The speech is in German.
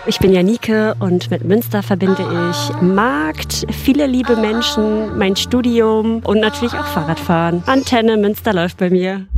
Ich bin Janike und mit Münster verbinde ich Markt, viele liebe Menschen, mein Studium und natürlich auch Fahrradfahren. Antenne Münster läuft bei mir.